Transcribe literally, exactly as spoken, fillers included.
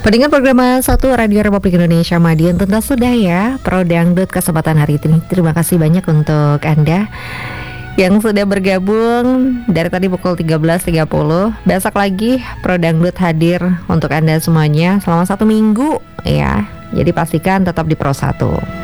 Pendengar program satu Radio Republik Indonesia Madiun, tentu sudah ya Pro Dangdut kesempatan hari ini. Terima kasih banyak untuk Anda yang sudah bergabung dari tadi pukul tiga belas tiga puluh. Besok lagi Pro Dangdut hadir untuk Anda semuanya selama satu minggu ya. Jadi pastikan tetap di Pro satu.